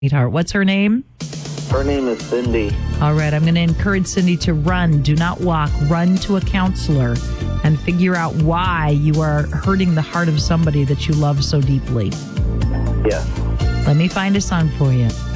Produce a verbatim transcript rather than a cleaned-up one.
sweetheart. What's her name? Her name is Cindy. All right, I'm going to encourage Cindy to run. Do not walk. Run to a counselor and figure out why you are hurting the heart of somebody that you love so deeply. Yes. Let me find a song for you.